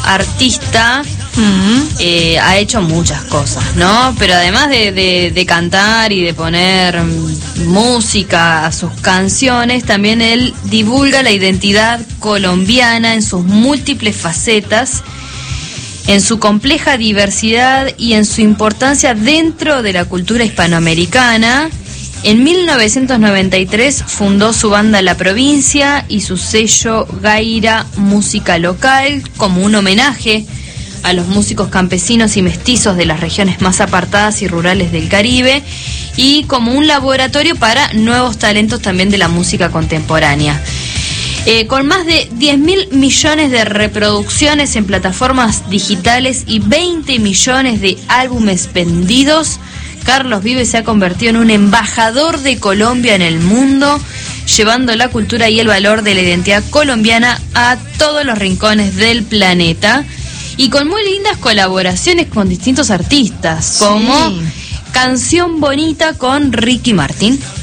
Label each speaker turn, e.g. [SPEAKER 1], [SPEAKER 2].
[SPEAKER 1] artista ha hecho muchas cosas, ¿no? Pero además de cantar y de poner música a sus canciones, también él divulga la identidad colombiana en sus múltiples facetas, en su compleja diversidad y en su importancia dentro de la cultura hispanoamericana. En 1993 fundó su banda La Provincia y su sello Gaira Música Local como un homenaje a los músicos campesinos y mestizos de las regiones más apartadas y rurales del Caribe, y como un laboratorio para nuevos talentos también de la música contemporánea. Con más de 10.000 millones de reproducciones en plataformas digitales y 20 millones de álbumes vendidos, Carlos Vives se ha convertido en un embajador de Colombia en el mundo, llevando la cultura y el valor de la identidad colombiana a todos los rincones del planeta, y con muy lindas colaboraciones con distintos artistas, como Canción Bonita con Ricky Martin.